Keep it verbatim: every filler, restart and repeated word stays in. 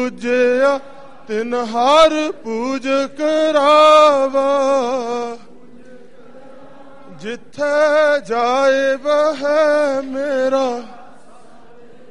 पूजया तिन हर पूज करावा। जिथे जाए वह मेरा